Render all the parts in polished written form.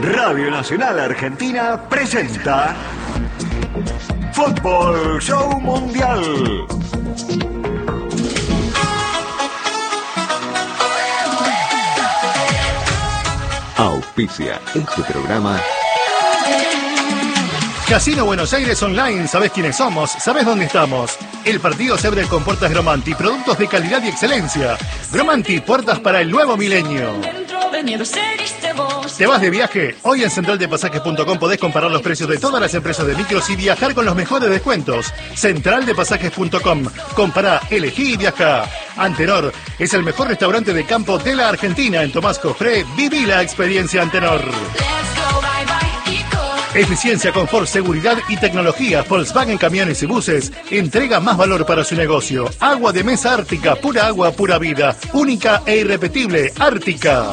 Radio Nacional Argentina presenta Fútbol Show Mundial. Auspicia este programa Casino Buenos Aires Online. ¿Sabés quiénes somos? ¿Sabés dónde estamos? El partido se abre con puertas Gromanti, productos de calidad y excelencia. Gromanti, puertas para el nuevo milenio. ¿Te vas de viaje? Hoy en centraldepasajes.com podés comparar los precios de todas las empresas de micros y viajar con los mejores descuentos. Centraldepasajes.com. Compará, elegí y viajá. Antenor es el mejor restaurante de campo de la Argentina. En Tomás Cofré, viví la experiencia Antenor. Eficiencia, confort, seguridad y tecnología. Volkswagen Camiones y Buses entrega más valor para su negocio. Agua de mesa Ártica, pura agua, pura vida. Única e irrepetible, Ártica.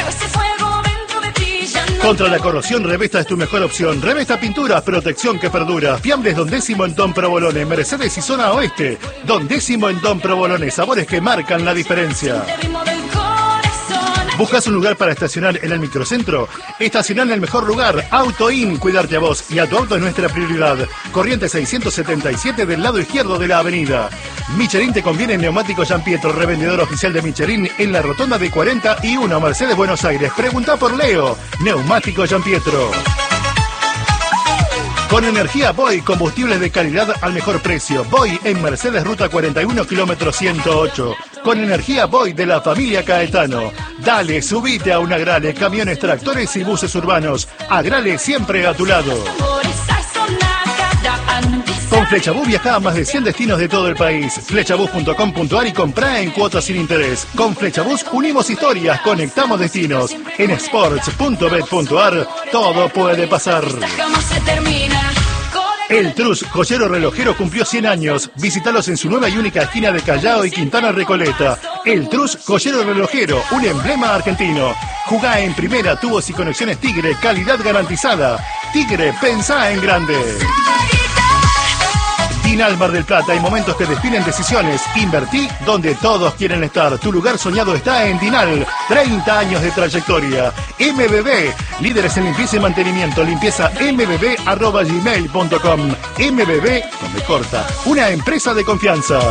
Contra la corrosión, Revesta es tu mejor opción. Revesta Pinturas, protección que perdura. Fiambres Don Décimo en Don Provolone, Mercedes y Zona Oeste. Don Décimo en Don Provolone, sabores que marcan la diferencia. ¿Buscas un lugar para estacionar en el microcentro? Estacionar en el mejor lugar. AutoIn, cuidarte a vos y a tu auto es nuestra prioridad. Corriente 677 del lado izquierdo de la avenida. Michelin te conviene en Neumático Gian Pietro, revendedor oficial de Michelin en la rotonda de 41 Mercedes Buenos Aires. Pregunta por Leo. Neumático Gian Pietro. Con energía Boy, combustibles de calidad al mejor precio. Boy en Mercedes Ruta 41, kilómetro 108. Con energía Boy de la familia Caetano. Dale, subite a un Agrale, camiones, tractores y buses urbanos. Agrale siempre a tu lado. Con Flechabús viajá a más de 100 destinos de todo el país. Flechabús.com.ar y comprá en cuotas sin interés. Con Flechabús unimos historias, conectamos destinos. En sports.bet.ar todo puede pasar. El Trus, joyero relojero, cumplió 100 años. Visítalos en su nueva y única esquina de Callao y Quintana Recoleta. El Trus, joyero relojero, un emblema argentino. Jugá en primera, tubos y conexiones Tigre, calidad garantizada. Tigre, pensá en grande. Dinal Mar del Plata, hay momentos que definen decisiones. Invertí donde todos quieren estar. Tu lugar soñado está en Dinal. 30 años de trayectoria. MBB, líderes en limpieza y mantenimiento. Limpieza mbb@gmail.com. MBB, donde corta, una empresa de confianza.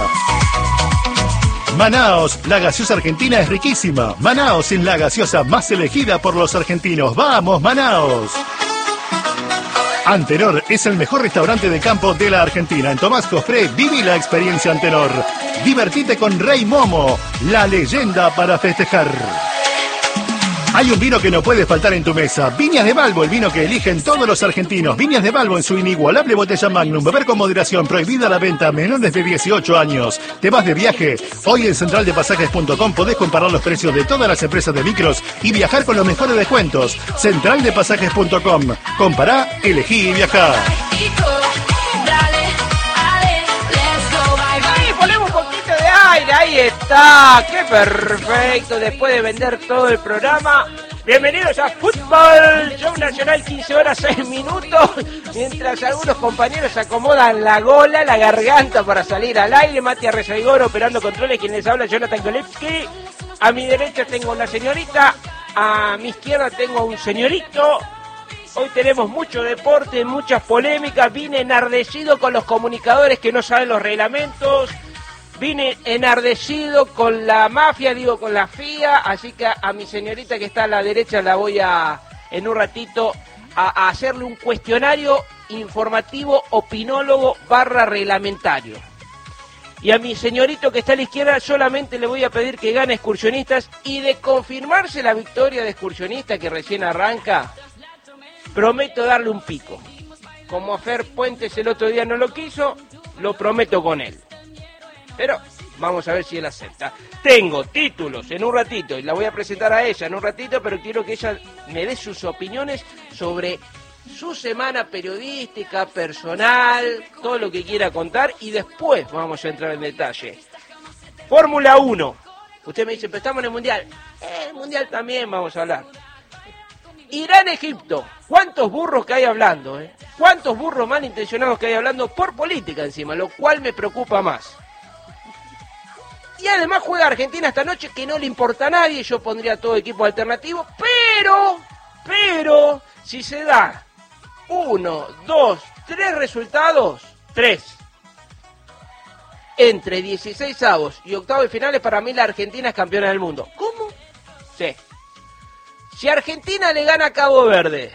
Manaos, la gaseosa argentina es riquísima. Manaos es la gaseosa más elegida por los argentinos. ¡Vamos, Manaos! Antenor es el mejor restaurante de campo de la Argentina. En Tomás Cofré, viví la experiencia Antenor. Divertite con Rey Momo, la leyenda para festejar. Hay un vino que no puede faltar en tu mesa. Viñas de Balbo, el vino que eligen todos los argentinos. Viñas de Balbo en su inigualable botella Magnum. Beber con moderación, prohibida la venta a menores de 18 años. ¿Te vas de viaje? Hoy en centraldepasajes.com podés comparar los precios de todas las empresas de micros y viajar con los mejores descuentos. Centraldepasajes.com. Compará, elegí y viajá. Ahí está, qué perfecto, después de vender todo el programa. Bienvenidos a Fútbol Show Nacional, 15 horas 6 minutos, mientras algunos compañeros acomodan la gola, la garganta para salir al aire. Matías Rezaigor operando controles, quien les habla, Jonathan Kolevsky. A mi derecha tengo una señorita, a mi izquierda tengo un señorito. Hoy tenemos mucho deporte, muchas polémicas. Vine enardecido con los comunicadores que no saben los reglamentos. Vine enardecido con la mafia, con la FIA, así que a mi señorita que está a la derecha la voy en un ratito, a hacerle un cuestionario informativo, opinólogo / reglamentario. Y a mi señorito que está a la izquierda solamente le voy a pedir que gane Excursionistas, y de confirmarse la victoria de Excursionistas que recién arranca, prometo darle un pico. Como a Fer Puentes el otro día no lo quiso, lo prometo con él. Pero vamos a ver si él acepta. Tengo títulos en un ratito y la voy a presentar a ella en un ratito, pero quiero que ella me dé sus opiniones sobre su semana periodística, personal, todo lo que quiera contar, y después vamos a entrar en detalle. Fórmula 1. Usted me dice, pero estamos en el Mundial. El Mundial también vamos a hablar. Irán-Egipto. ¿Cuántos burros que hay hablando? ¿Cuántos burros malintencionados que hay hablando por política encima? Lo cual me preocupa más. Y además juega Argentina esta noche, que no le importa a nadie. Yo pondría todo equipo alternativo, Pero si se da 1, 2, 3 resultados, 3. Entre 16avos y octavos de finales, para mí la Argentina es campeona del mundo. ¿Cómo? Sí. Si Argentina le gana a Cabo Verde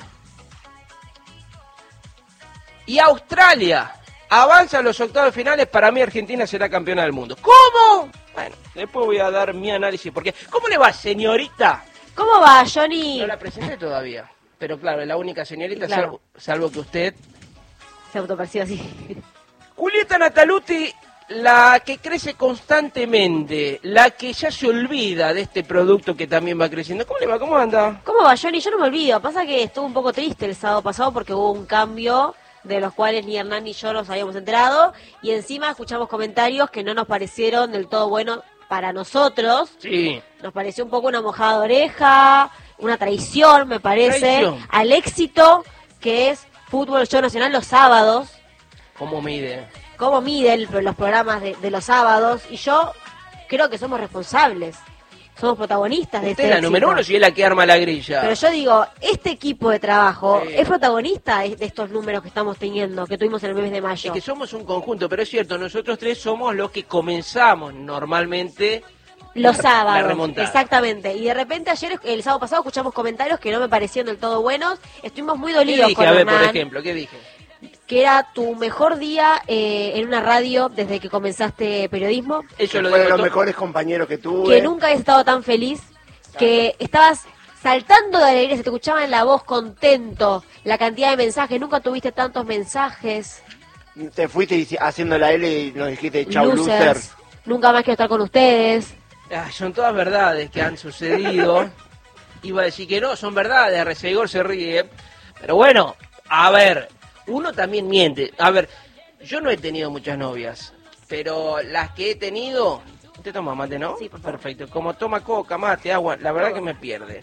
y Australia avanza a los octavos de finales, para mí Argentina será campeona del mundo. ¿Cómo? Bueno, después voy a dar mi análisis. Porque, ¿cómo le va, señorita? ¿Cómo va, Johnny? No la presenté todavía. Pero claro, es la única señorita, claro. salvo que usted... Se autopercibe así. Julieta Nataluti, la que crece constantemente, la que ya se olvida de este producto que también va creciendo. ¿Cómo le va? ¿Cómo anda? ¿Cómo va, Johnny? Yo no me olvido. Pasa que estuvo un poco triste el sábado pasado porque hubo un cambio de los cuales ni Hernán ni yo nos habíamos enterado, y encima escuchamos comentarios que no nos parecieron del todo buenos para nosotros. Sí. Nos pareció un poco una mojada de oreja, una traición, me parece, Traición. al éxito que es Fútbol Show Nacional los sábados. ¿Cómo mide? Cómo miden los programas de los sábados, y yo creo que somos responsables, somos protagonistas de Usted este es la éxito. número 1 si es la que arma la grilla. Pero yo digo, este equipo de trabajo Sí. es protagonista de estos números que estamos teniendo, que tuvimos en el mes de Es mayo. que somos un conjunto, pero es cierto, nosotros tres somos los que comenzamos normalmente Los la sábados, remontada. exactamente. Y de repente ayer, el sábado pasado, escuchamos comentarios que no me parecieron del todo buenos. Estuvimos muy ¿Qué dolidos dije? con A ver, por Hernán, ejemplo, ¿qué dije? que era tu mejor día en una radio desde que comenzaste periodismo, Eso lo Fue de digo los todo. mejores compañeros que tuve. que nunca habías estado tan feliz, que estabas saltando de alegría, se te escuchaba en la voz contento, la cantidad de mensajes, nunca tuviste tantos mensajes, Te fuiste haciendo la L y nos dijiste chau loser. nunca más quiero estar con ustedes. Son todas verdades que han sucedido. Iba a decir que no, son verdades, Recegor se ríe. Pero bueno, a ver, uno también miente. A ver, yo no he tenido muchas novias, pero las que he tenido... ¿Usted toma mate, no? Sí, por favor. Perfecto. Como toma coca, mate, agua, la verdad que me pierde.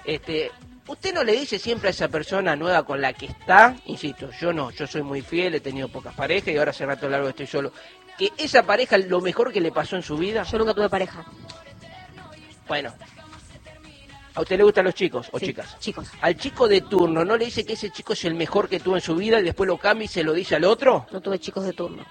¿Usted no le dice siempre a esa persona nueva con la que está? Insisto, yo no, yo soy muy fiel, he tenido pocas parejas y ahora hace rato largo estoy solo. Que esa pareja lo mejor que le pasó en su vida... Yo nunca tuve pareja. Bueno, ¿a usted le gustan los chicos o Sí, chicas? chicos. Al chico de turno, ¿no le dice que ese chico es el mejor que tuvo en su vida y después lo cambia y se lo dice al otro? No tuve chicos de turno.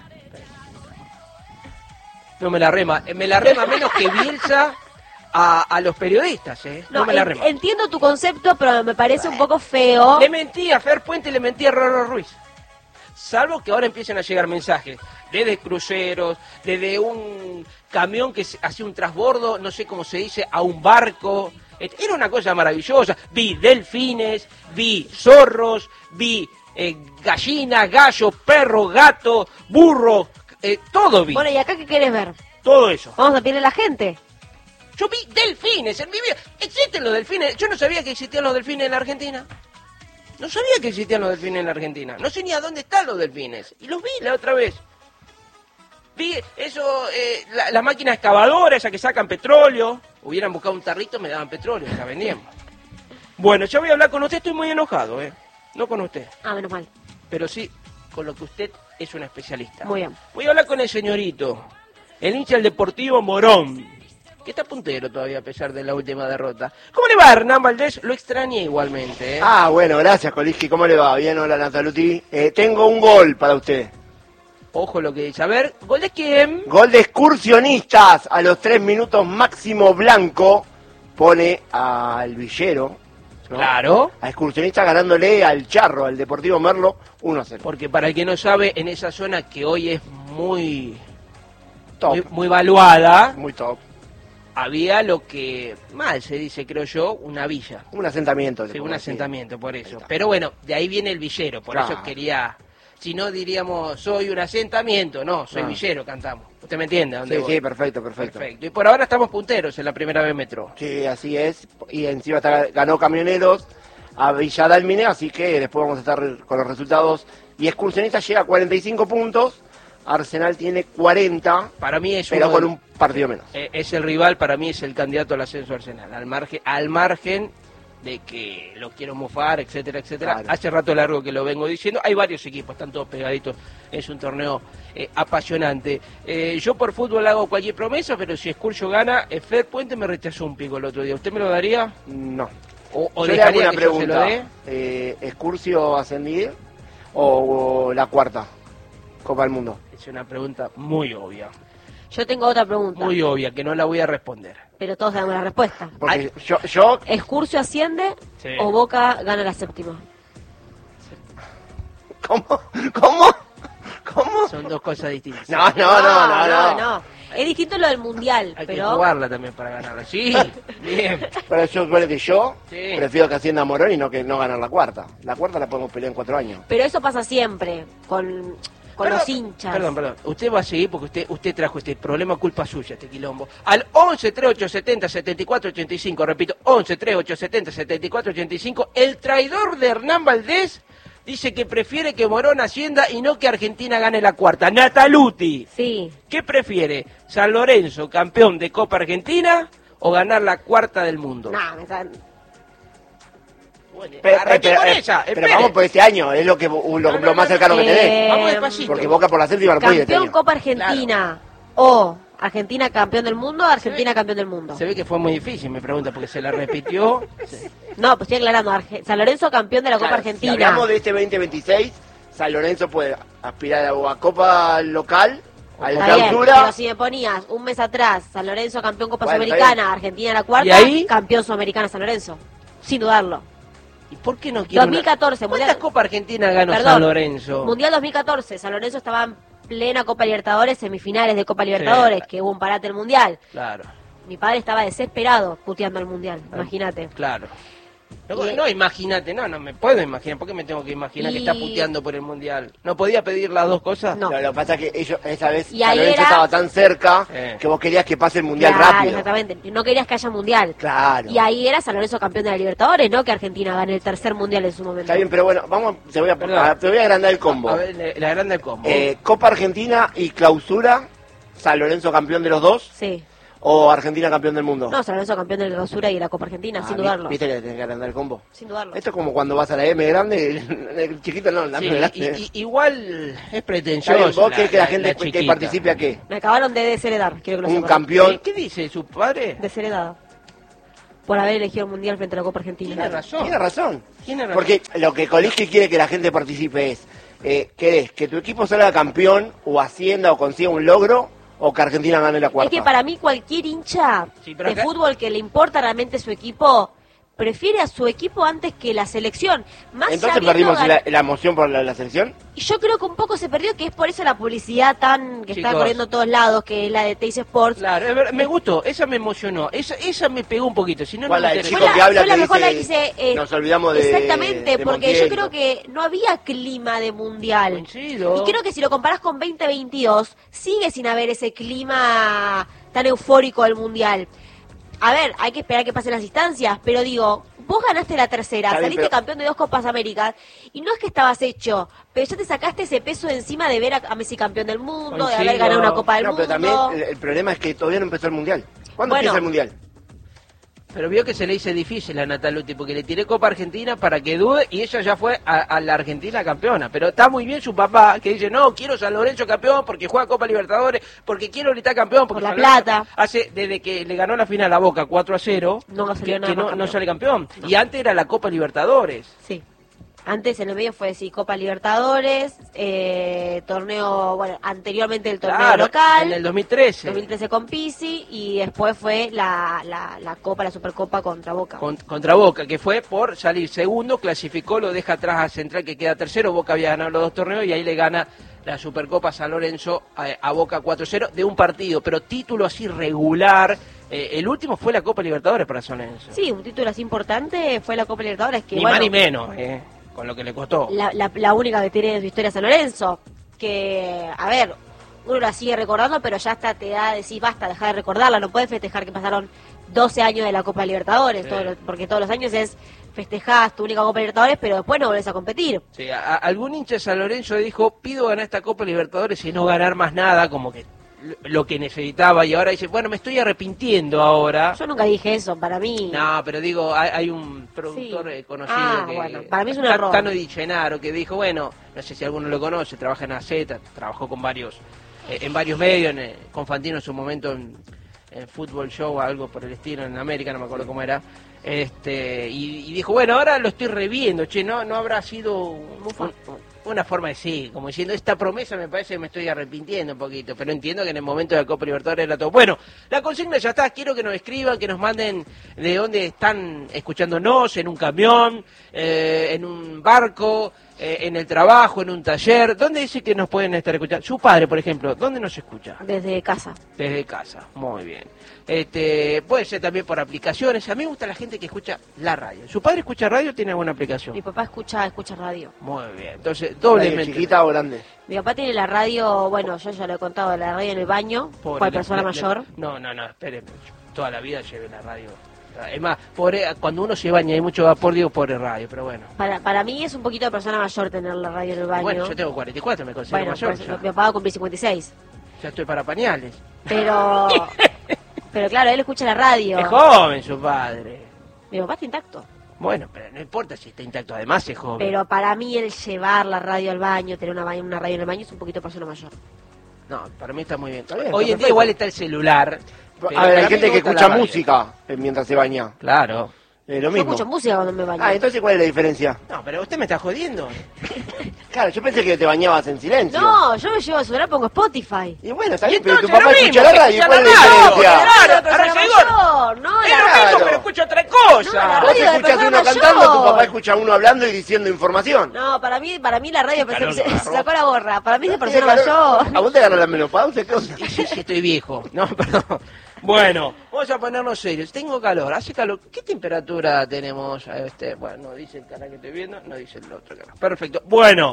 No me la rema. Me la rema menos que Bielsa a los periodistas, ¿eh? No me la rema. Entiendo tu concepto, pero me parece un poco feo. Le mentí a Fer Puente y le mentí a Roro Ruiz. Salvo que ahora empiecen a llegar mensajes desde cruceros, desde un camión que hacía un transbordo, no sé cómo se dice, a un barco. Era una cosa maravillosa. Vi delfines, vi zorros, vi gallinas, gallos, perros, gatos, burros, todo vi. Bueno, ¿y acá qué querés ver? Todo eso. Vamos a pedirle a la gente. Yo vi delfines en mi vida. ¿Existen los delfines? Yo no sabía que existían los delfines en la Argentina. No sabía que existían los delfines en la Argentina. No sé ni a dónde están los delfines. Y los vi la otra vez. Vi eso, la máquina excavadora, esa que sacan petróleo. Hubieran buscado un tarrito, me daban petróleo, la vendían. Bueno, yo voy a hablar con usted, estoy muy enojado, No con usted, Ah, menos mal. pero sí con lo que usted es una especialista. Muy bien. Voy a hablar con el señorito, el hincha del Deportivo Morón, que está puntero todavía a pesar de la última derrota. ¿Cómo le va, Hernán Valdés? Lo extrañé igualmente, Ah, bueno, gracias, Coliski. ¿Cómo le va? Bien, hola, Nataluti. Tengo un gol para usted. Ojo lo que dice. A ver, ¿gol de quién? Gol de Excursionistas. A los 3 minutos Máximo Blanco pone al Villero, ¿no? Claro. A Excursionistas ganándole al Charro, al Deportivo Merlo, 1-0. Porque para el que no sabe, en esa zona que hoy es muy Top. muy valuada, Muy top. había lo que mal se dice, creo yo, una villa. Un asentamiento. le Sí, un podemos decir. asentamiento, por Ahí eso. está. Pero bueno, de ahí viene el villero, por Claro. eso quería... Si no diríamos, soy un asentamiento, no, soy No. villero, cantamos. ¿Usted me entiende? ¿A dónde Sí, voy? sí, perfecto, perfecto. Perfecto. Y por ahora estamos punteros en la primera vez Metro. Sí, así es. Y encima ganó Camioneros a Villa Dálmine, así que después vamos a estar con los resultados. Y Excursionistas llega a 45 puntos, Arsenal tiene 40, Para mí es pero uno con de- un partido menos. es el rival, para mí es el candidato al ascenso Arsenal, al margen de que lo quiero mofar, etcétera, etcétera. Claro. Hace rato largo que lo vengo diciendo, hay varios equipos, están todos pegaditos, es un torneo apasionante. Yo por fútbol hago cualquier promesa, pero si Escurcio gana, Fer Puente me rechazó un pico el otro día, ¿usted me lo daría? No. O Yo le hago dejaría una que yo se lo pregunta. dé. ¿Excursio ascendir o la cuarta Copa del Mundo? Es una pregunta muy obvia. Yo tengo otra pregunta, Muy obvia, que no la voy a responder. pero todos sabemos la respuesta. Porque yo ¿Excursio asciende Sí. o Boca gana la séptima? ¿Cómo? Son dos cosas distintas. No. Es distinto lo del Mundial, Hay que pero... jugarla también para ganarla. Sí, bien. Pero yo Sí. prefiero que ascienda Morón y no que no ganar la cuarta. La cuarta la podemos pelear en 4 años. Pero eso pasa siempre con los hinchas. Perdón. Usted va a seguir porque usted trajo este problema, culpa suya, este quilombo. Al 11 3870 7485, repito, 11 3870 7485, el traidor de Hernán Valdés dice que prefiere que Morón ascienda y no que Argentina gane la cuarta. Nataluti, Sí. ¿qué prefiere? ¿San Lorenzo, campeón de Copa Argentina, o ganar la cuarta del mundo? No, me están... Arranqué con esa, pero espere. vamos por este año, es lo más cercano que tenés. Vamos despacito. Porque Boca por la séptima no puede ir este Campeón año. Copa Argentina o Argentina campeón del mundo o Argentina campeón del mundo. Se ve que fue muy difícil, me pregunta, porque se la repitió. Sí. No, pues estoy aclarando. San Lorenzo campeón de la Copa Claro, Argentina. Si hablamos de este 2026, San Lorenzo puede aspirar a Copa local, a la Está bien, clausura. pero si me ponías un mes atrás San Lorenzo campeón Copa Bueno, está Sudamericana, Argentina la cuarta, ¿Y ahí? campeón Sudamericana San Lorenzo. Sin dudarlo. ¿Y por qué no quiere 2014, ¿Cuántas Mundial- Copa Argentina ganó Perdón, San Lorenzo? Mundial 2014, San Lorenzo estaba en plena Copa Libertadores, semifinales de Copa Libertadores, que hubo un parate en el Mundial. Claro, Mi padre estaba desesperado puteando el Mundial, imagínate. claro. Y- No, imagínate, no me puedo imaginar. ¿Por qué me tengo que imaginar que está puteando por el Mundial? ¿No podía pedir las dos cosas? No. Lo que pasa es que ellos, esa vez, Y San ahí Lorenzo era- estaba tan cerca Sí. que vos querías que pase el Mundial Claro, rápido. exactamente. No querías que haya Mundial. Claro. Y ahí era San Lorenzo campeón de la Libertadores, no que Argentina gane el tercer Mundial en su momento. Está bien, pero bueno, te voy a agrandar el combo. A ver, la grande del combo. Copa Argentina y clausura, San Lorenzo campeón de los dos, Sí. o Argentina campeón del mundo. No, San Lorenzo campeón de la clausura y de la Copa Argentina, sin dudarlo. Viste que tenés que agrandar el combo. Sin dudarlo. Esto es como cuando vas a la M grande, el chiquito no, la Sí, M grande. igual es Está bien, pretencioso. ¿vos querés que la gente que chiquita. participe a qué? Me acabaron de desheredar, quiero que lo Un sepan. campeón. ¿Qué dice su padre? Desheredada. Por haber elegido el Mundial frente a la Copa Argentina. Tiene razón. Tiene razón. Tiene razón. Porque lo que Colegio quiere que la gente participe es, ¿querés que tu equipo salga campeón o ascienda o consiga un logro o que Argentina gane la cuarta? Es que para mí cualquier hincha Sí, pero de acá- fútbol que le importa realmente su equipo, prefiere a su equipo antes que la selección. Más Entonces ya habiendo perdimos la emoción por la selección. Y yo creo que un poco se perdió, que es por eso la publicidad tan que está Chicos. corriendo a todos lados, que es la de Teis Sports. Claro, es verdad, me gustó, esa me emocionó, esa me pegó un poquito, si no, no ¿Cuál, me la del interesa. chico que habla fue la que mejor, la dice, que dice, nos olvidamos de exactamente, de porque Montiel"? yo creo que no había clima de mundial. Coincido. Y creo que si lo comparás con 2022, sigue sin haber ese clima tan eufórico del mundial. A ver, hay que esperar que pasen las instancias, pero digo, vos ganaste la tercera, Está bien, saliste pero- campeón de 2 Copas Américas, y no es que estabas hecho, pero ya te sacaste ese peso de encima de ver a Messi campeón del mundo, de haber Coincido. ganado una Copa del No, Mundo. pero también el problema es que todavía no empezó el mundial. ¿Cuándo Bueno. empieza el mundial? Pero vio que se le hizo difícil a Nataluti porque le tiré Copa Argentina para que dude y ella ya fue a la Argentina campeona. Pero está muy bien su papá que dice, no, quiero San Lorenzo campeón porque juega Copa Libertadores, porque quiero gritar campeón. Porque Por la San Lorenzo plata. hace desde que le ganó la final a Boca 4-0, No salió que nada más no campeón. sale campeón. Y antes era la Copa Libertadores. Sí. Antes en el medio fue, sí, Copa Libertadores, torneo, bueno, anteriormente el torneo Claro, local. en el 2013. 2013 con Pisi y después fue la Copa, la Supercopa contra Boca. Contra Boca, que fue por salir segundo, clasificó, lo deja atrás a Central que queda tercero, Boca había ganado los dos torneos y ahí le gana la Supercopa San Lorenzo a Boca 4-0 de un partido, pero título así regular. El último fue la Copa Libertadores para San Lorenzo. Sí, un título así importante fue la Copa Libertadores, que Ni bueno, más ni menos, con lo que le costó. la única que tiene en su historia San Lorenzo, que, a ver, uno la sigue recordando, pero ya hasta te da a decir, basta, dejar de recordarla, no puedes festejar que pasaron 12 años de la Copa Libertadores, Sí. porque todos los años es festejás tu única Copa Libertadores, pero después no volvés a competir. Sí, algún hincha de San Lorenzo dijo, pido ganar esta Copa Libertadores y no ganar más nada, como que lo que necesitaba, y ahora dice, bueno, me estoy arrepintiendo ahora. Yo nunca dije eso, para mí. No, pero digo, hay un productor Sí. conocido que... Bueno, para mí es un error. Tano Di Gennaro, que dijo, bueno, no sé si alguno lo conoce, trabaja en AZ, trabajó con varios, en varios medios, con Fantino en su momento Fútbol Show, algo por el estilo en América, no me acuerdo cómo era. Y dijo, bueno, ahora lo estoy reviendo, che, no habrá sido una forma de sí, como diciendo, esta promesa me parece que me estoy arrepintiendo un poquito, pero entiendo que en el momento de la Copa Libertadores era todo. Bueno, la consigna ya está, quiero que nos escriban, que nos manden de dónde están escuchándonos, en un camión, en un barco, en el trabajo, en un taller. ¿Dónde dice que nos pueden estar escuchando? Su padre, por ejemplo, ¿dónde nos escucha? Desde casa. Desde casa, muy bien. Puede ser también por aplicaciones. A mí me gusta la gente que escucha la radio. ¿Su padre escucha radio o tiene alguna aplicación? Mi papá escucha radio. Muy bien, entonces doblemente. ¿Chiquita o grande? Mi papá tiene la radio, bueno, yo ya lo he contado, la radio en el baño, cual persona mayor. No, espere, toda la vida lleve la radio. Es más, cuando uno se baña hay mucho vapor, digo pobre radio, pero bueno. Para mí es un poquito de persona mayor tener la radio en el baño. Bueno, yo tengo 44, me considero mayor. Mi papá va a cumplir 56. Ya estoy para pañales. Pero claro, él escucha la radio. Es joven su padre. Mi papá está intacto. Bueno, pero no importa si está intacto, además es joven. Pero para mí el llevar la radio al baño, tener una radio en el baño es un poquito de persona mayor. No, para mí está muy bien. Está bien, Hoy está en día perfecto. igual está el celular. A ver, hay para gente mí que me gusta escucha la radio. música mientras se baña. Claro. Lo Yo mismo. escucho música cuando me baño. Entonces, ¿cuál es la diferencia? No, pero usted me está jodiendo. Claro, yo pensé que te bañabas en silencio. No, yo me llevo a celular, pongo Spotify. Y bueno, está Y bien, pero tu entonces papá lo escucha mismo, la radio. que ¿Cuál es la escucha la radio, diferencia? claro. Persona ahora llegó. mayor, no, Es la lo radio. mismo, pero escucho otra cosa. No, la Vos radio de escuchás persona uno mayor. cantando, tu papá escucha uno hablando y diciendo información. No, para mí la radio calor se que agarró. sacó la gorra. Para mí es de ¿Tiene persona calor? mayor. ¿A vos te ganó la menopausia? ¿Qué cosa? Y sí, estoy viejo. No, perdón. Bueno, vamos a ponernos serios. Tengo calor, hace calor. ¿Qué temperatura tenemos? Bueno, no dice el canal que estoy viendo, no dice el otro canal. Perfecto. Bueno,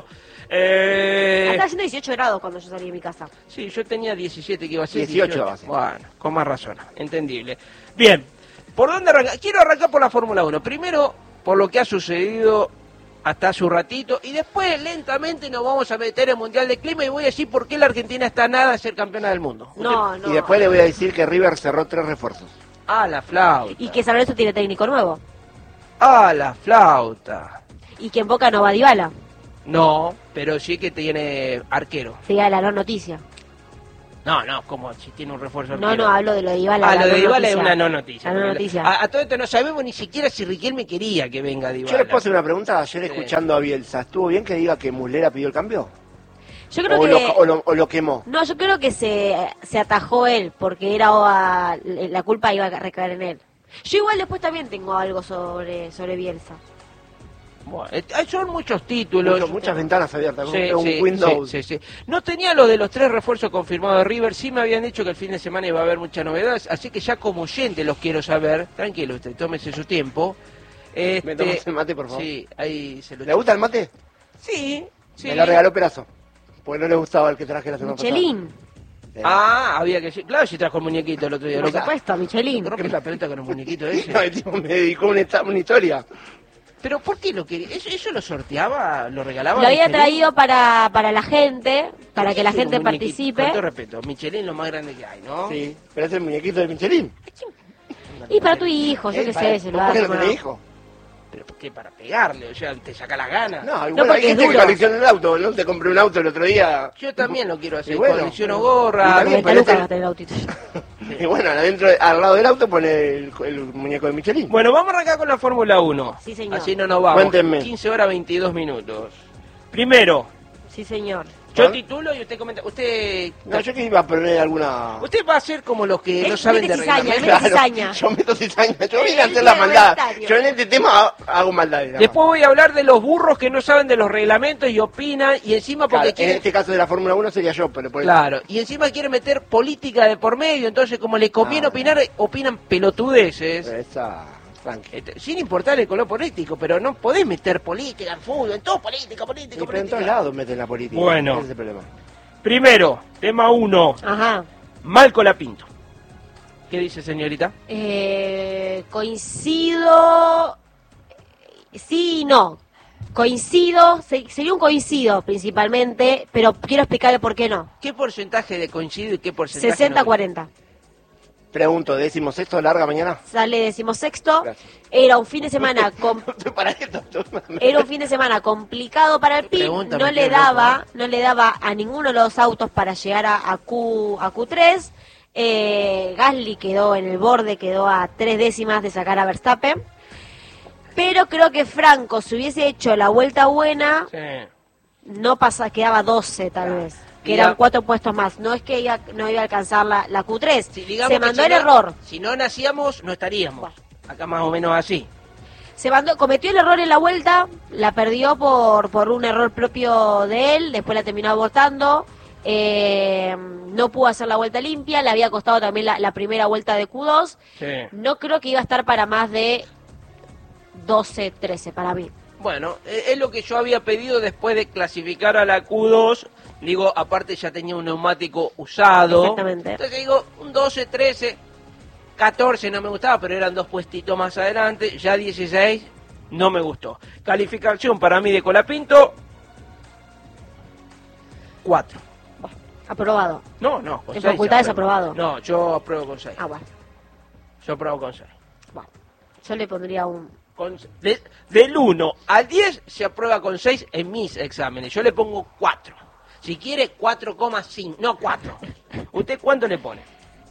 Estaba haciendo 18 grados cuando yo salí de mi casa. sí, yo tenía 17 que iba a ser 18 va a ser. Bueno, con más razón, entendible. Bien, ¿por dónde arrancar? Quiero arrancar por la Fórmula 1. Primero, por lo que ha sucedido hasta hace un ratito, y después lentamente nos vamos a meter en Mundial de Clima y voy a decir por qué la Argentina está a nada de ser campeona del mundo. No. Y después le voy a decir que River cerró 3 refuerzos. Ah, la flauta. Y que San Lorenzo tiene técnico nuevo. Ah, la flauta. Y que en Boca no va Dybala. No, pero sí que tiene arquero. Dybala, no noticia. No, como si tiene un refuerzo No, arquero. hablo de lo de Dybala. Ah, la lo de no Dybala es noticia. una no noticia. La no noticia. A todo esto no sabemos ni siquiera si Riquelme quería que venga Dybala. Yo les puedo hacer una pregunta. Ayer Sí. escuchando a Bielsa, ¿estuvo bien que diga que Muslera pidió el cambio? Yo creo ¿O, que... o lo quemó? No, yo creo que se atajó él, porque la culpa iba a recaer en él. Yo igual después también tengo algo sobre Bielsa. Bueno, son muchos títulos. Muchas ventanas abiertas, Sí, un sí, Windows. sí. No tenía lo de los 3 refuerzos confirmados de River. Sí me habían dicho que el fin de semana iba a haber muchas novedades. Así que ya como oyente los quiero saber. Tranquilo usted, tómese su tiempo. ¿Me tomas el mate, por favor? Sí, ahí se lo ¿Le gusta el mate? Sí. Me lo regaló Perazo. Porque no le gustaba el que traje la semana Michelin, Ah, había que... Claro, si trajo el muñequito el otro día. por Lo supuesto, Michelin. rompe la pelota con el muñequito ese. No, el tipo me dedicó una historia. Pero ¿por qué lo quería? ¿Eso lo sorteaba? ¿Lo regalaba? Lo había Michelin? traído para la gente, para que la Es un gente muñequito, participe. Con todo respeto, Michelin es lo más grande que hay, ¿no? Sí, pero es el muñequito de Michelin. Y para tu hijo, yo qué sé, se lo ¿Por qué hace. no tenés hijo? ¿Pero por qué? ¿Para pegarle? O sea, ¿te saca las ganas? No, igual No, hay porque gente es que duro. colecciona el auto, ¿no? Te compré un auto el otro día. Yo también lo quiero hacer. Y bueno, Colecciono y gorras. también, 90 pero lucas ese- va a tener el autito. Y bueno, al lado del auto pone el muñeco de Michelin. Bueno, vamos a arrancar con la Fórmula 1. Sí, señor. Así no nos vamos. Cuéntenme. 15 horas 22 minutos. Primero, Sí, señor. yo ¿Ah? titulo y usted comenta. Usted No, yo que iba a poner alguna... usted va a ser como los que no saben mete de cizaña, reglamento. mete cizaña. yo meto cizaña. Yo vine a El hacer la maldad. reglamentario. Yo en este tema hago maldades. nada más. Después voy a hablar de los burros que no saben de los reglamentos y opinan y encima porque Claro, en quieren... este caso de la Fórmula 1 sería yo, pero por eso... Claro, y encima quieren meter política de por medio, entonces como le conviene Ah, opinar, opinan pelotudeces. Esa... Tranqui. Sin importar el color político, pero no podés meter política en fútbol, en todo política. Sí, pero en todos lados meten la política. Bueno. Ese es el problema. Primero, tema 1, Ajá. Malco Lapinto. ¿Qué dice, señorita? Coincido. Sí y no. Coincido, sería un coincido principalmente, pero quiero explicarle por qué no. ¿Qué porcentaje de coincido y qué porcentaje 60-40. Pregunto, ¿16º larga mañana? Sale 16º. Gracias. Era un fin de semana Para esto. era un fin de semana complicado para el PIB. Pregúntame, No le daba a ninguno de los autos para llegar a Q3. Gasly quedó en el borde, quedó a 3 décimas de sacar a Verstappen. Pero creo que Franco, si hubiese hecho la vuelta buena, Sí. no quedaba 12 tal vez. Que Mira. eran 4 puestos más. No es que no iba a alcanzar la Q3. Sí, digamos Se que mandó si el no- error. Si no nacíamos, no estaríamos. Acá más o menos así. Cometió el error en la vuelta, la perdió por un error propio de él, después la terminó abortando, no pudo hacer la vuelta limpia, le había costado también la primera vuelta de Q2, Sí. no creo que iba a estar para más de 12, 13 para mí. Bueno, es lo que yo había pedido después de clasificar a la Q2. Digo, aparte ya tenía un neumático usado. Exactamente. Entonces digo, un 12, 13, 14 no me gustaba, pero eran 2 puestitos más adelante. Ya 16 no me gustó. Calificación para mí de Colapinto, 4. Aprobado. No, con En 6. facultades aprobado. No, yo apruebo con 6. Ah, bueno. Yo apruebo con 6. Bueno. Yo le pondría un... Del 1 al 10 se aprueba con 6 en mis exámenes. Yo le pongo 4. Si quiere, 4,5. No, 4. ¿Usted cuánto le pone?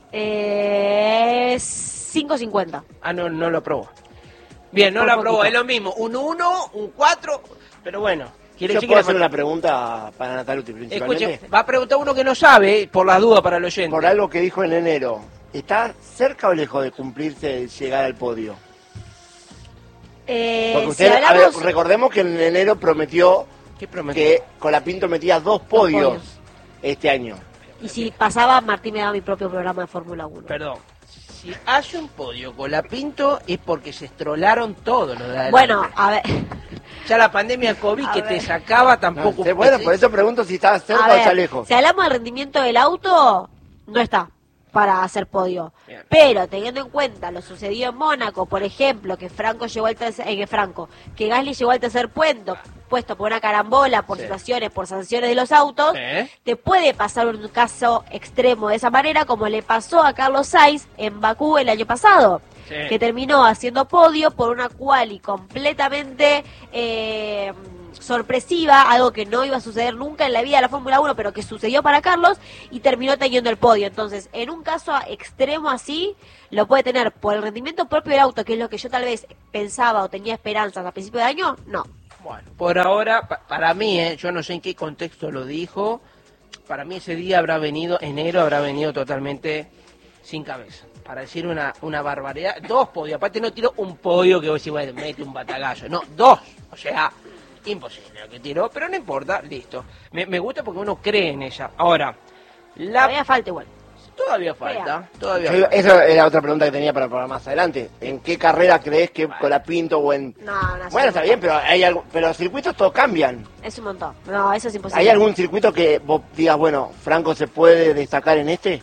5.50. Ah, no lo aprobó. Bien, no Por lo aprobó. poquito. Es lo mismo. Un 1, un 4. Pero bueno. Quiere Yo decir puedo que hacer una pregunta para Nataluti principalmente. Escuche, va a preguntar uno que no sabe, por las dudas para el oyente. Por algo que dijo en enero, ¿está cerca o lejos de cumplirse llegar al podio? Porque Si usted, hablamos... recordemos que en enero prometió ¿Qué prometió? que Colapinto metía 2 podios podios. este año. Y si pasaba, Martín me daba mi propio programa de Fórmula 1. Perdón. Si hace un podio con la Pinto es porque se estrolaron todos los de adelante. Bueno, a ver... Ya la pandemia COVID A que ver. te sacaba No, tampoco... bueno, por eso pregunto si está cerca A o ver, está lejos. si hablamos del rendimiento del auto, no está para hacer podio. Bien. Pero teniendo en cuenta lo sucedido en Mónaco, por ejemplo, que que Gasly llegó al tercer puesto por una carambola, por Sí. situaciones, por sanciones de los autos, Sí. te puede pasar un caso extremo de esa manera, como le pasó a Carlos Sainz en Bakú el año pasado. Sí. Que terminó haciendo podio por una quali completamente sorpresiva, algo que no iba a suceder nunca en la vida de la Fórmula 1, pero que sucedió para Carlos y terminó teniendo el podio. Entonces, en un caso extremo así, lo puede tener por el rendimiento propio del auto, que es lo que yo tal vez pensaba o tenía esperanzas a principio de año, no. Bueno, por ahora, para mí, yo no sé en qué contexto lo dijo, para mí ese día enero habrá venido totalmente sin cabeza. Para decir una barbaridad, 2 podios, aparte no tiró un podio que vos decís, bueno, mete un batagallo, no, 2, o sea, imposible lo que tiró, pero no importa, listo. Me gusta porque uno cree en ella. Ahora, Todavía falta igual. todavía falta. Esa era otra pregunta que tenía para más adelante. ¿En qué carrera crees que Colapinto o en...? No, Bueno, está bien, pero hay algo, pero los circuitos todos cambian. Es un montón. No, eso es imposible. ¿Hay algún circuito que vos digas, bueno, Franco se puede destacar en este?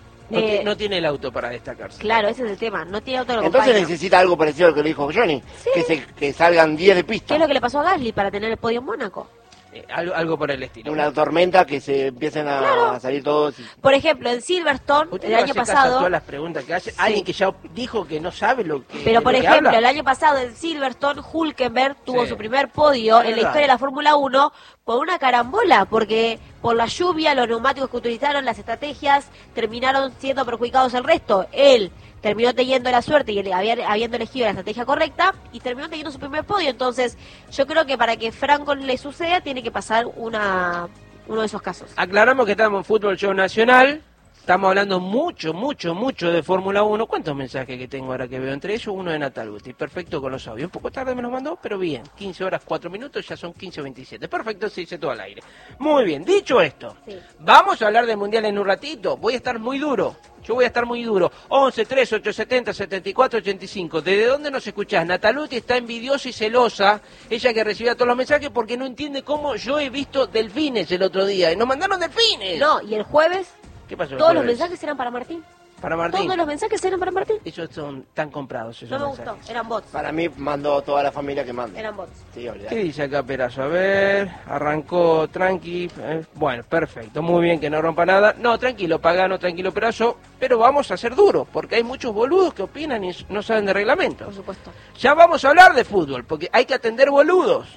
No tiene el auto para destacarse. Claro, ese es el tema. No tiene auto que lo Entonces acompañe. necesita algo parecido a lo que le dijo Johnny, Sí. que salgan 10 de ¿Qué pista. es lo que le pasó a Gasly para tener el podio en Mónaco? Algo por el estilo. Una tormenta que se empiecen a Claro. salir todos. Por ejemplo, en Silverstone, ¿Usted el no año hace caso a pasado... todas las preguntas que hace? Alguien que ya dijo que no sabe lo que Pero, por de lo que ejemplo, habla. el año pasado en Silverstone, Hülkenberg tuvo Sí. su primer podio Es en la verdad. historia de la Fórmula 1 por una carambola, porque por la lluvia, los neumáticos que utilizaron, las estrategias, terminaron siendo perjudicados el resto. Él terminó teniendo la suerte y habiendo elegido la estrategia correcta y terminó teniendo su primer podio. Entonces, yo creo que para que Franco le suceda, tiene que pasar uno de esos casos. Aclaramos que estamos en Fútbol Show Nacional. Estamos hablando mucho de Fórmula 1. ¿Cuántos mensajes que tengo ahora que veo? Entre ellos uno de Natal Gusti. Perfecto con los audios. Un poco tarde me los mandó, pero bien. 15 horas 4 minutos, ya son 15:27. Perfecto, se dice todo al aire. Muy bien, dicho esto, Sí. vamos a hablar del Mundial en un ratito. Voy a estar muy duro. Yo voy a estar muy duro. 11 3 870 74 85. ¿Desde dónde nos escuchás? Nataluti está envidiosa y celosa. Ella que recibía todos los mensajes porque no entiende cómo yo he visto delfines el otro día. Y nos mandaron delfines. No, y el jueves, ¿Qué pasó? el todos los jueves? mensajes eran para Martín. Para Martín. Todos los mensajes eran para Martín. Ellos son tan comprados esos No me mensajes. gustó, eran bots. Para mí mandó toda la familia que manda. Eran bots. Sí, ¿Qué olvidate. dice acá Perazo? A ver, arrancó tranqui. Bueno, perfecto, muy bien que no rompa nada. No, tranquilo, Pagano, tranquilo, Perazo. Pero vamos a ser duros, porque hay muchos boludos que opinan y no saben de Por reglamentos. supuesto. Ya vamos a hablar de fútbol, porque hay que atender boludos.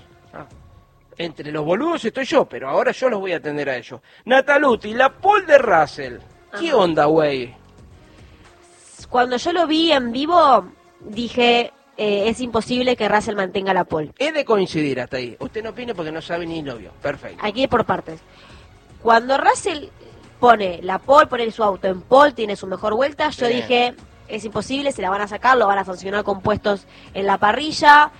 Entre los boludos estoy yo, pero ahora yo los voy a atender a ellos. Nataluti, la pole de Russell. ¿Qué Ajá. onda, güey? Cuando yo lo vi en vivo, dije, es imposible que Russell mantenga la pole. Es de coincidir hasta ahí. Usted no opine porque no sabe ni lo vio. Perfecto. Aquí por partes. Cuando Russell pone la pole, pone su auto en pole, tiene su mejor vuelta, yo dije, es imposible, se la van a sacar, lo van a sancionar con puestos en la parrilla.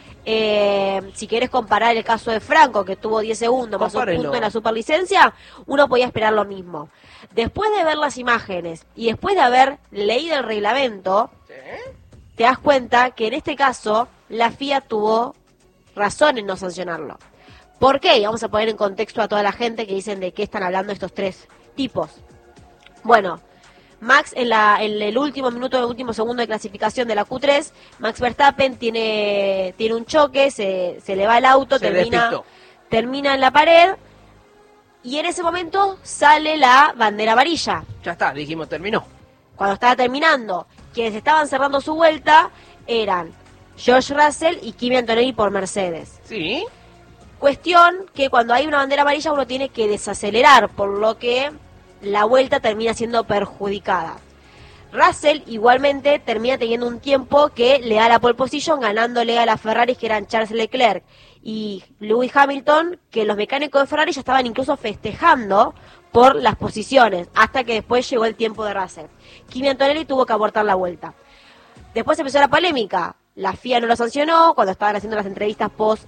Si querés comparar el caso de Franco, que tuvo 10 segundos más un punto en la superlicencia, uno podía esperar lo mismo. Después de ver las imágenes y después de haber leído el reglamento, te das cuenta que en este caso la FIA tuvo razón en no sancionarlo. ¿Por qué? Y vamos a poner en contexto a toda la gente que dicen de qué están hablando estos tres tipos. Bueno, Max en el último minuto, el último segundo de clasificación de la Q3, Max Verstappen tiene un choque, se le va el auto, termina en la pared y en ese momento sale la bandera amarilla. Ya está, dijimos, terminó. Cuando estaba terminando, quienes estaban cerrando su vuelta eran George Russell y Kimi Antonelli por Mercedes. Sí. Cuestión que cuando hay una bandera amarilla uno tiene que desacelerar, por lo que la vuelta termina siendo perjudicada. Russell igualmente termina teniendo un tiempo que le da la pole position, ganándole a las Ferraris que eran Charles Leclerc y Lewis Hamilton, que los mecánicos de Ferrari ya estaban incluso festejando por las posiciones, hasta que después llegó el tiempo de Russell. Kimi Antonelli tuvo que abortar la vuelta. Después empezó la polémica. La FIA no lo sancionó, cuando estaban haciendo las entrevistas post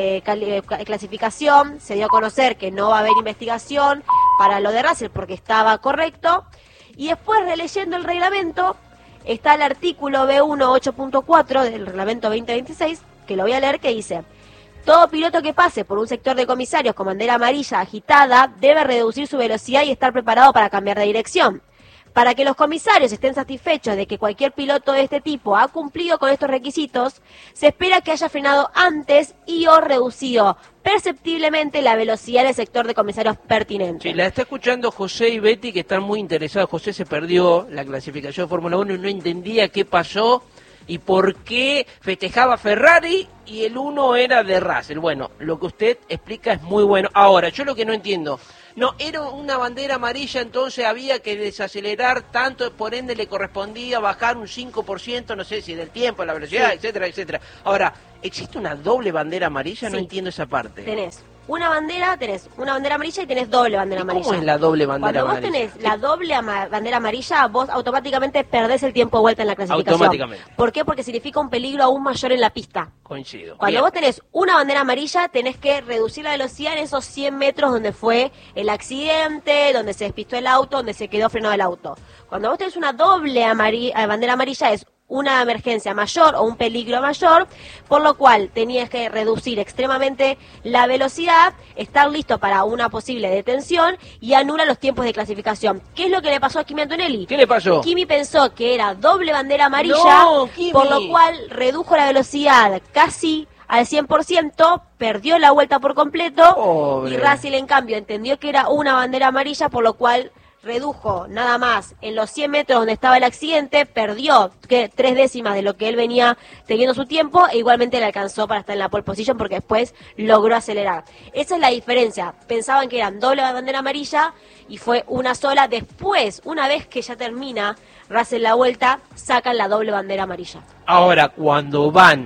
clasificación, se dio a conocer que no va a haber investigación para lo de Russell porque estaba correcto, y después releyendo el reglamento, está el artículo B1 8.4 del reglamento 2026, que lo voy a leer, que dice: todo piloto que pase por un sector de comisarios con bandera amarilla agitada debe reducir su velocidad y estar preparado para cambiar de dirección. Para que los comisarios estén satisfechos de que cualquier piloto de este tipo ha cumplido con estos requisitos, se espera que haya frenado antes y o reducido perceptiblemente la velocidad del sector de comisarios pertinente. Sí, la está escuchando José y Betty, que están muy interesados. José se perdió la clasificación de Fórmula 1 y no entendía qué pasó y por qué festejaba Ferrari y el 1 era de Russell. Bueno, lo que usted explica es muy bueno. Ahora, yo lo que no entiendo... No, era una bandera amarilla, entonces había que desacelerar tanto, por ende le correspondía bajar un 5%, no sé si del tiempo, la velocidad, sí, etcétera, etcétera. Ahora, ¿existe una doble bandera amarilla? Sí. No entiendo esa parte. Tenés una bandera amarilla y tenés doble bandera amarilla. ¿Cómo es la doble bandera amarilla? Cuando vos tenés la doble bandera amarilla, vos automáticamente perdés el tiempo de vuelta en la clasificación. Automáticamente. ¿Por qué? Porque significa un peligro aún mayor en la pista. Coincido. Cuando vos tenés una bandera amarilla, tenés que reducir la velocidad en esos 100 metros donde fue el accidente, donde se despistó el auto, donde se quedó frenado el auto. Cuando vos tenés una doble bandera amarilla, es una emergencia mayor o un peligro mayor, por lo cual tenías que reducir extremadamente la velocidad, estar listo para una posible detención y anula los tiempos de clasificación. ¿Qué es lo que le pasó a Kimi Antonelli? ¿Qué le pasó? Kimi pensó que era doble bandera amarilla, por lo cual redujo la velocidad casi al 100%, perdió la vuelta por completo. Pobre. Y Russell, en cambio, entendió que era una bandera amarilla, por lo cual redujo nada más en los 100 metros donde estaba el accidente, perdió 3 décimas de lo que él venía teniendo su tiempo e igualmente le alcanzó para estar en la pole position porque después logró acelerar. Esa es la diferencia. Pensaban que eran doble bandera amarilla y fue una sola. Después, una vez que ya termina Russell la vuelta, sacan la doble bandera amarilla. Ahora, cuando van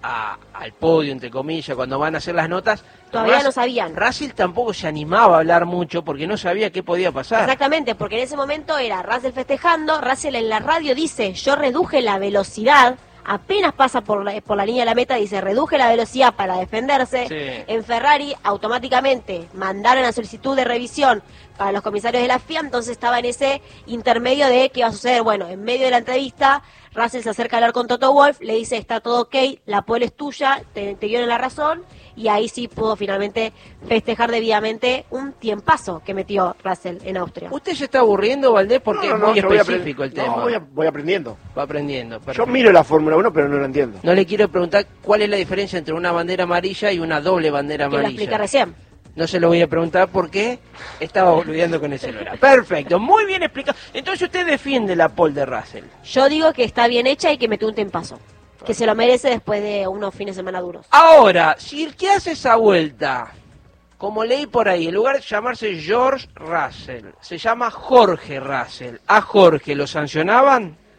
al podio, entre comillas, cuando van a hacer las notas, todavía no sabían. Russell tampoco se animaba a hablar mucho porque no sabía qué podía pasar. Exactamente, porque en ese momento era Russell festejando. Russell en la radio dice: yo reduje la velocidad, apenas pasa por la línea de la meta, dice: reduje la velocidad para defenderse. Sí. En Ferrari automáticamente mandaron la solicitud de revisión para los comisarios de la FIA, entonces estaba en ese intermedio de qué va a suceder. Bueno, en medio de la entrevista, Russell se acerca a hablar con Toto Wolff, le dice: está todo ok, la pole es tuya, te dieron la razón, y ahí sí pudo finalmente festejar debidamente un tiempazo que metió Russell en Austria. ¿Usted se está aburriendo, Valdés? Porque es muy específico el tema. No, voy aprendiendo. Va aprendiendo. Perfecto. Yo miro la Fórmula 1, pero no la entiendo. No le quiero preguntar cuál es la diferencia entre una bandera amarilla y una doble bandera amarilla. Que lo expliqué recién. No se lo voy a preguntar porque estaba boludeando con el celular. Perfecto, muy bien explicado. Entonces usted defiende la pole de Russell. Yo digo que está bien hecha y que metió un tempazo. Que se lo merece después de unos fines de semana duros. Ahora, si el que hace esa vuelta, como leí por ahí, en lugar de llamarse George Russell, se llama Jorge Russell, ¿a Jorge lo sancionaban?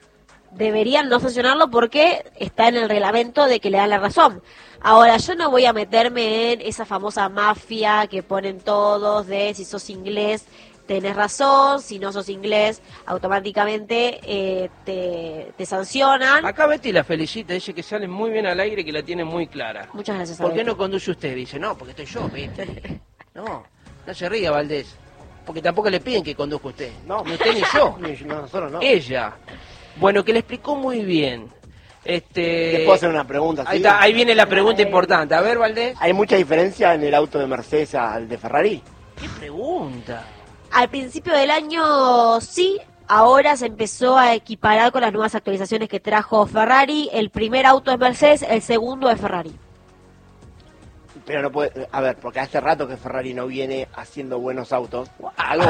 deberían no sancionarlo porque está en el reglamento de que le dan la razón. Ahora, yo no voy a meterme en esa famosa mafia que ponen todos de si sos inglés tenés razón, si no sos inglés automáticamente te sancionan. Acá Betty la felicita, dice que sale muy bien al aire y que la tiene muy clara. Muchas gracias. ¿Por qué Betty. no conduce usted? Dice, no, porque estoy yo, Betty. No se ría, Valdés. Porque tampoco le piden que conduzca usted. No. Ni usted ni yo. No, nosotros no. Ella. Bueno, que le explicó muy bien. ¿Les puedo hacer una pregunta? Ahí ¿sí? está, ahí viene la pregunta importante. A ver, Valdés. ¿Hay mucha diferencia en el auto de Mercedes al de Ferrari? ¿Qué pregunta? Al principio del año sí, ahora se empezó a equiparar con las nuevas actualizaciones que trajo Ferrari. El primer auto es Mercedes, el segundo es Ferrari. Pero no puede... A ver, porque hace rato que Ferrari no viene haciendo buenos autos. Algo...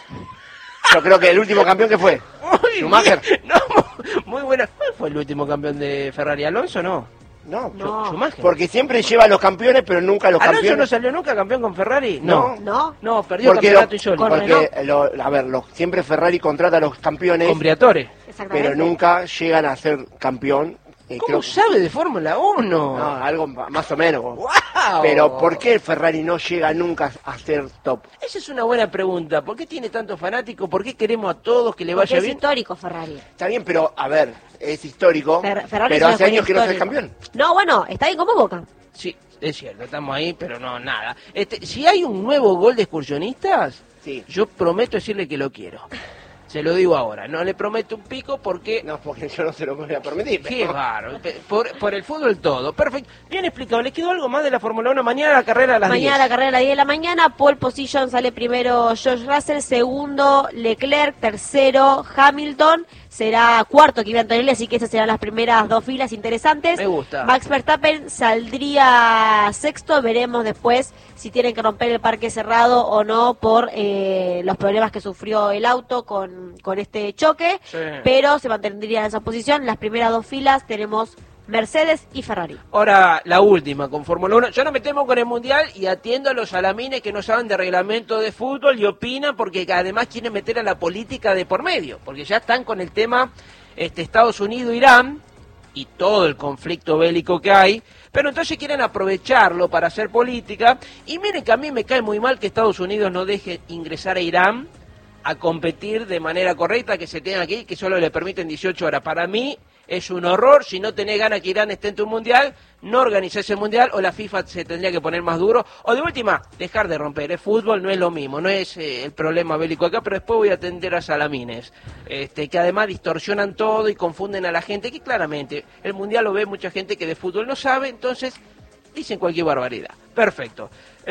Yo creo que el último campeón que fue Muy Schumacher. bien. No, muy buena. ¿Cuál fue el último campeón de Ferrari? ¿Alonso no? No, No. Schumacher. porque siempre lleva los campeones, pero nunca los ¿Alonso campeones. no salió nunca campeón con Ferrari? No. ¿No? No, perdió el Porque, campeonato insólito. con porque siempre Ferrari contrata a los campeones, Con Briatore. Exactamente. pero nunca llegan a ser campeón. ¿Cómo creo- sabe de Fórmula 1? No, algo más o menos. ¡Wow! Pero ¿por qué el Ferrari no llega nunca a ser top? Esa es una buena pregunta. ¿Por qué tiene tantos fanáticos? ¿Por qué queremos a todos que le Porque vaya es bien? histórico Ferrari. Está bien, pero a ver, es histórico, Ferrari pero es hace una años que no es el histórico. campeón. No, bueno, está bien como Boca. Sí, es cierto, estamos ahí, pero no, nada. Si hay un nuevo gol de excursionistas, Sí. yo prometo decirle que lo quiero. Se lo digo ahora, no le prometo un pico porque... No, porque yo no se lo voy a permitir. Qué bárbaro, por el fútbol todo. Perfecto, bien explicado. ¿Le quedó algo más de la Fórmula 1? Mañana la carrera a las 10. Mañana la carrera a las 10 de la mañana, pole position sale primero George Russell, segundo Leclerc, tercero Hamilton, será cuarto Kimi Antonelli, así que esas serán las primeras dos filas interesantes. Me gusta. Max Verstappen saldría sexto, veremos después si tienen que romper el parque cerrado o no por los problemas que sufrió el auto con este choque, Sí. pero se mantendría en esa posición. Las primeras dos filas tenemos Mercedes y Ferrari. Ahora, la última con Fórmula 1. Yo no me temo con el Mundial y atiendo a los salamines que no saben de reglamento de fútbol y opinan porque además quieren meter a la política de por medio, porque ya están con el tema Estados Unidos-Irán y todo el conflicto bélico que hay, pero entonces quieren aprovecharlo para hacer política. Y miren que a mí me cae muy mal que Estados Unidos no deje ingresar a Irán a competir de manera correcta, que se tenga aquí, que solo le permiten 18 horas. Para mí es un horror. Si no tenés ganas que Irán esté en tu mundial, no organizás ese mundial, o la FIFA se tendría que poner más duro, o de última, dejar de romper. El fútbol no es lo mismo, no es el problema bélico acá, pero después voy a atender a salamines, que además distorsionan todo y confunden a la gente, que claramente el mundial lo ve mucha gente que de fútbol no sabe, entonces dicen cualquier barbaridad. Perfecto.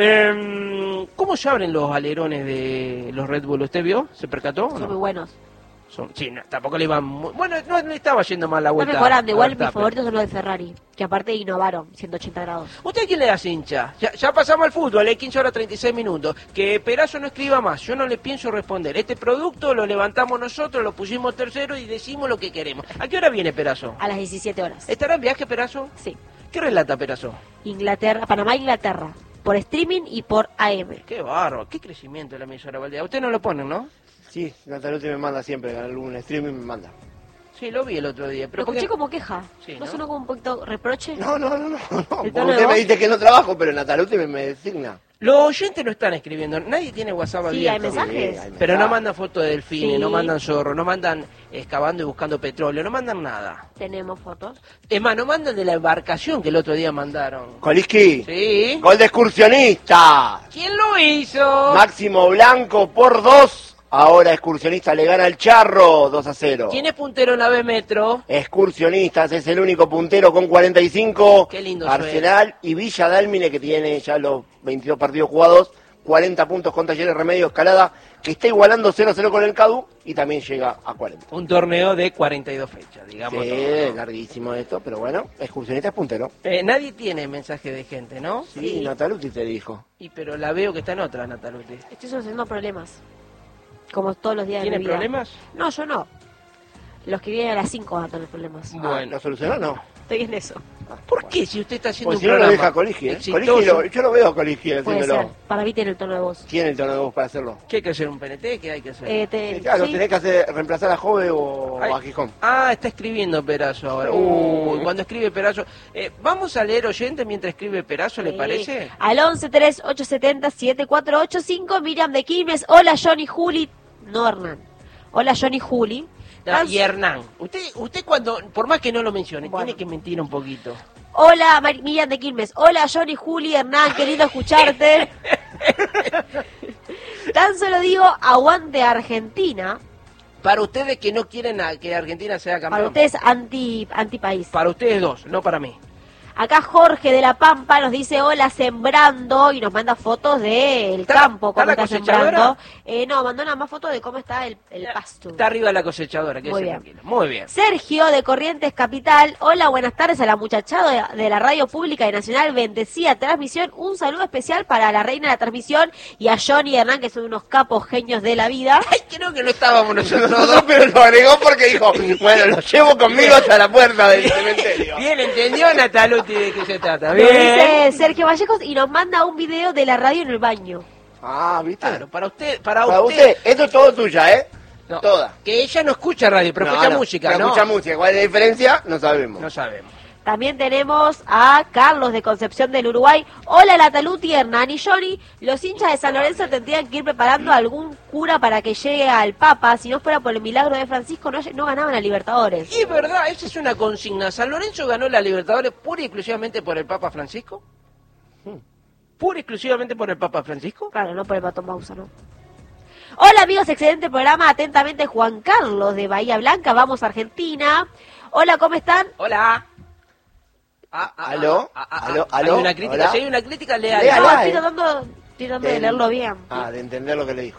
¿Cómo se abren los alerones de los Red Bull? ¿Usted vio? ¿Se percató? o Son no? muy buenos. Sí, no, tampoco le iban muy... Bueno, no le estaba yendo mal la Está vuelta. mejorando. a Igual mis Verstappen. favoritos son los de Ferrari, que aparte innovaron 180 grados. ¿Usted a quién le da hincha? Ya pasamos al fútbol, 15 horas 36 minutos. Que Perazo no escriba más, yo no le pienso responder. Este producto lo levantamos nosotros, lo pusimos tercero y decimos lo que queremos. ¿A qué hora viene Perazo? A las 17 horas. ¿Estará en viaje Perazo? Sí. ¿Qué relata Perazo? Inglaterra, Panamá, Inglaterra. Por streaming y por AM. Qué barro, qué crecimiento de la emisora Valdea. Usted no lo ponen, ¿no? Sí, Nataluti me manda siempre, algún streaming me manda. Sí, lo vi el otro día. Lo Pero ¿por escuché qué? como queja. Sí, ¿No ¿no? sonó como un poquito reproche? No. ¿El Porque tono de usted me voz? dice que no trabajo, pero Nataluti me designa. Los oyentes no están escribiendo, nadie tiene WhatsApp Sí, hay abierto. mensajes. hay Pero no mensajes. mandan fotos de delfines, Sí. no mandan zorro, no mandan excavando y buscando petróleo, no mandan nada. Tenemos fotos. Es más, no mandan de la embarcación que el otro día mandaron. Koliski, Sí. gol de excursionista. ¿Quién lo hizo? Máximo Blanco por 2. Ahora Excursionista le gana al Charro 2-0. ¿Quién es puntero en la B Metro? Excursionistas es el único puntero con 45. Qué lindo Arsenal y Villa Dálmine, que tiene ya los 22 partidos jugados, 40 puntos con Talleres Remedio Escalada, que está igualando 0-0 con el CADU y también llega a 40. Un torneo de 42 fechas, digamos. Sí, todo. larguísimo esto, pero bueno, Excursionista es puntero. Nadie tiene mensaje de gente, ¿no? Sí, Nataluti te dijo. Pero la veo que está en otra, Nataluti. Estoy solucionando problemas. Como todos los días de mi ¿Tiene vida. problemas? No, yo no. Los que vienen a las 5 van a tener problemas. Bueno. ¿Lo solucionó? No. Estoy en eso. ¿Por qué si usted está haciendo Pues un si no lo programa deja Coligi, ¿eh? exitoso? Coligi yo lo veo a Coligi Puede haciéndolo. ser. Para mí tiene el tono de voz. Tiene el tono de voz para hacerlo. ¿Qué hay que hacer? ¿Un PNT? ¿Qué hay que hacer? Claro, Sí. tenés que reemplazar a Jove o Ay. a Gijón. Ah, está escribiendo Perazo ahora. Cuando escribe Perazo. Vamos a leer oyente mientras escribe Perazo, ¿le Sí. parece? Al 1138707485, Miriam de Quilmes. Hola, Johnny Juli. No, Hernán. Hola, Johnny Juli. No, y Hernán, usted cuando, por más que no lo mencione, Bueno. tiene que mentir un poquito. Hola, Miriam de Quilmes. Hola, Johnny Juli, Hernán, qué lindo escucharte. Tan solo digo, aguante Argentina. Para ustedes que no quieren que Argentina sea campeón. Para ustedes, antipaís. Para ustedes dos, no para mí. Acá Jorge de La Pampa nos dice hola sembrando y nos manda fotos del ¿Está- campo, está cómo la está cosechadora? sembrando. No, mandó nada más fotos de cómo está el pasto. Está arriba la cosechadora, que Muy se bien. tranquilo. Muy bien. Sergio de Corrientes Capital, hola, buenas tardes a la muchachada de la radio pública y nacional, bendecida transmisión, un saludo especial para la reina de la transmisión y a Johnny y Hernán, que son unos capos genios de la vida. Ay, creo que no estábamos nosotros No, dos. pero lo agregó porque dijo, bueno, lo llevo conmigo hasta la puerta del cementerio. Bien, entendió Nataluti de qué se trata. Nos Bien. dice Sergio Vallejos y nos manda un video de la radio en el baño. Ah, ¿viste? Claro, para Para usted. usted, esto es todo tuya, ¿eh? No, Toda. que ella no escucha radio, pero No, escucha no, música, pero ¿no? escucha música. ¿Cuál es la diferencia? No sabemos. No sabemos. También tenemos a Carlos de Concepción del Uruguay. Hola, Nataluti, Hernán y Johnny. Los hinchas de San Lorenzo tendrían que ir preparando a algún cura para que llegue al Papa. Si no fuera por el milagro de Francisco, no ganaban a Libertadores. Y es verdad, esa es una consigna. ¿San Lorenzo ganó la Libertadores pura y exclusivamente por el Papa Francisco? ¿Pura y exclusivamente por el Papa Francisco? Claro, no por el Patón Bausa, ¿no? Hola, amigos, excelente programa. Atentamente, Juan Carlos de Bahía Blanca. Vamos a Argentina. Hola, ¿cómo están? Hola. ¿Aló? ¿Aló? Hay ¿Aló? una crítica. ¿Hola? Si hay una crítica, Léala. léala. No, Hola, estoy tratando de leerlo bien. Ah, de entender lo que le dijo.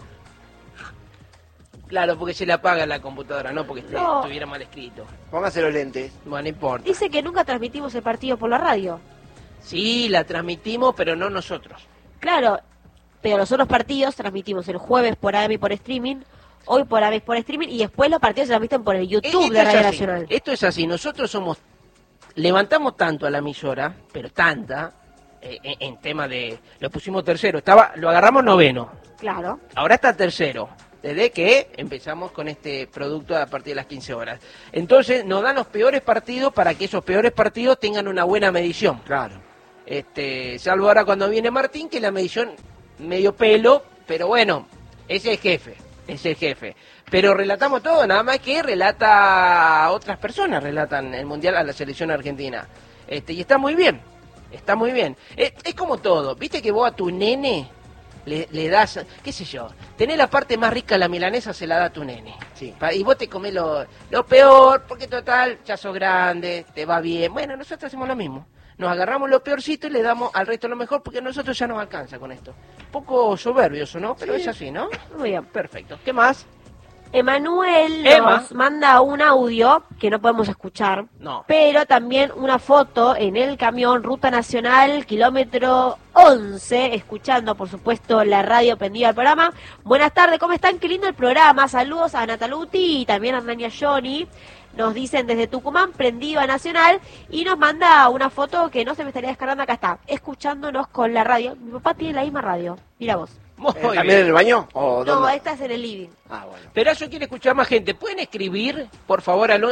Claro, porque se le apaga la computadora, no porque No. estuviera mal escrito. Póngase los lentes. Bueno, no importa. Dice que nunca transmitimos el partido por la radio. Sí, la transmitimos, pero no nosotros. Claro, pero los otros partidos transmitimos el jueves por AM y por streaming, hoy por AM y por streaming, y después los partidos se transmiten por el YouTube de es Radio así, Nacional. Esto es así, nosotros levantamos tanto a la emisora, pero tanta, en tema de, lo pusimos tercero, lo agarramos noveno, Claro. ahora está tercero, desde que empezamos con este producto a partir de las 15 horas. Entonces nos dan los peores partidos para que esos peores partidos tengan una buena medición. Claro. Salvo ahora cuando viene Martín, que la medición medio pelo, pero bueno, es el jefe. Pero relatamos todo, nada más que relata a otras personas, relatan el Mundial a la selección argentina. Y está muy bien, está muy bien. Es como todo, viste que vos a tu nene le das, qué sé yo, tenés la parte más rica de la milanesa, se la da a tu nene. Sí. Y vos te comés lo peor, porque total, ya sos grande, te va bien. Bueno, nosotros hacemos lo mismo. Nos agarramos lo peorcito y le damos al resto lo mejor, porque a nosotros ya nos alcanza con esto. Un poco soberbio eso, ¿no? Pero es así, ¿no? Muy bien. Perfecto. ¿Qué más? Emanuel Emma. nos manda un audio que no podemos escuchar, No. pero también una foto en el camión Ruta Nacional, kilómetro 11, escuchando, por supuesto, la radio prendida al programa. Buenas tardes, ¿cómo están? Qué lindo el programa. Saludos a Nataluti y también a Hernán y a Johnny. Nos dicen desde Tucumán, prendido a Nacional, y nos manda una foto que no se me estaría descargando. Acá está, escuchándonos con la radio. Mi papá tiene la misma radio, mira vos. Muy ¿También bien. en el baño? ¿O No, dónde? esta es en el living. Ah, bueno. Pero eso quiere escuchar más gente. ¿Pueden escribir, por favor, al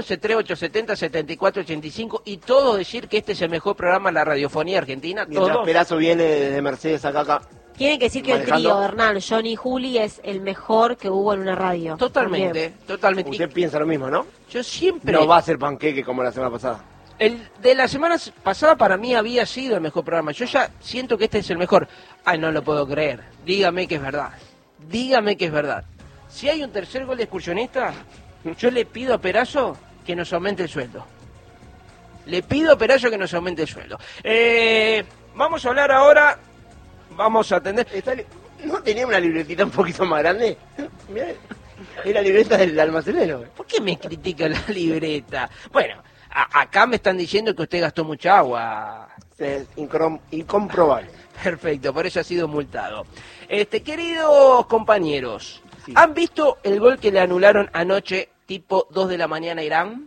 11-3870-7485 y todos decir que este es el mejor programa de la radiofonía argentina? Mientras ¿Todos? Perazo viene desde Mercedes acá. Tienen que decir que el Manejando. trío Hernán, Johnny y Juli es el mejor que hubo en una radio. Totalmente, También. totalmente. Usted piensa lo mismo, ¿no? Yo siempre... No va a ser panqueque como la semana pasada. El de la semana pasada para mí había sido el mejor programa. Yo ya siento que este es el mejor. Ay, no lo puedo creer. Dígame que es verdad. Dígame que es verdad. Si hay un tercer gol de excursionista, yo le pido a Perazo que nos aumente el sueldo. Le pido a Perazo que nos aumente el sueldo. Vamos a hablar ahora. Vamos a atender. ¿No tenía una libretita un poquito más grande? Mirá, es la libreta del almacenero. ¿Por qué me critica la libreta? Bueno, acá me están diciendo que usted gastó mucha agua. Es incomprobable. Perfecto, por eso ha sido multado. Queridos compañeros, Sí. ¿han visto el gol que le anularon anoche, tipo 2 de la mañana a Irán?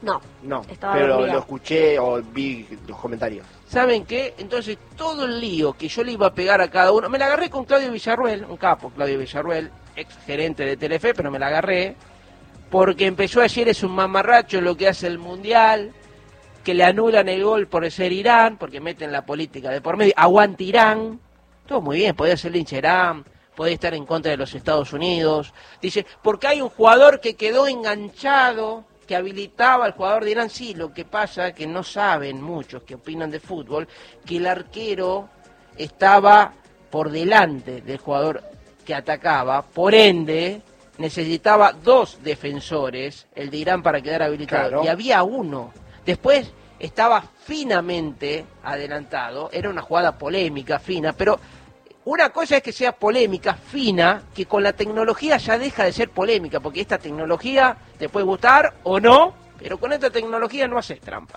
No, No, estaba pero dormida. lo escuché o vi los comentarios. ¿Saben qué? Entonces, todo el lío que yo le iba a pegar a cada uno, me la agarré con Claudio Villarruel, un capo, Claudio Villarruel, ex gerente de Telefe, pero me la agarré, porque empezó ayer, es un mamarracho lo que hace el Mundial, que le anulan el gol por ser Irán, porque meten la política de por medio, aguante Irán, todo muy bien, podía ser hincha Irán, podía estar en contra de los Estados Unidos, dice, porque hay un jugador que quedó enganchado, que habilitaba al jugador de Irán. Sí, lo que pasa es que no saben muchos que opinan de fútbol, que el arquero estaba por delante del jugador que atacaba, por ende necesitaba 2 defensores, el de Irán, para quedar habilitado, Claro. y había uno. Después estaba finamente adelantado, era una jugada polémica, fina, pero una cosa es que sea polémica, fina, que con la tecnología ya deja de ser polémica, porque esta tecnología te puede gustar o no, pero con esta tecnología no haces trampa.